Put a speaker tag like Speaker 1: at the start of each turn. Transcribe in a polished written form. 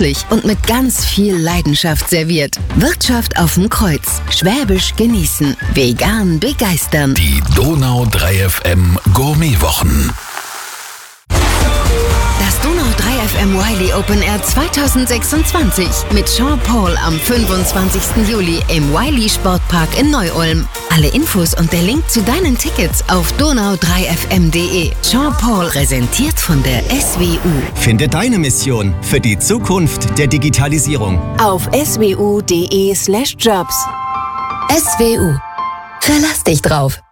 Speaker 1: herzlich und mit ganz viel Leidenschaft serviert. Wirtschaft auf dem Kreuz. Schwäbisch genießen. Vegan begeistern.
Speaker 2: Die Donau 3 FM Gourmetwochen.
Speaker 1: Das Donau 3 FM Wiley Open Air 2026 mit Jean Paul am 25. Juli im Wiley Sportpark in Neu-Ulm. Alle Infos und der Link zu deinen Tickets auf donau3fm.de. Jean Paul präsentiert von der SWU.
Speaker 3: Finde deine Mission für die Zukunft der Digitalisierung
Speaker 1: Auf swu.de/jobs. SWU. Verlass dich drauf.